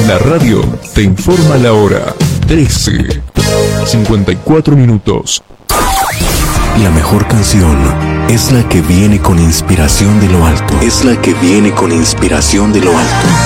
La radio te informa la hora. 13:54 minutos. La mejor canción es la que viene con inspiración de lo alto. Es la que viene con inspiración de lo alto.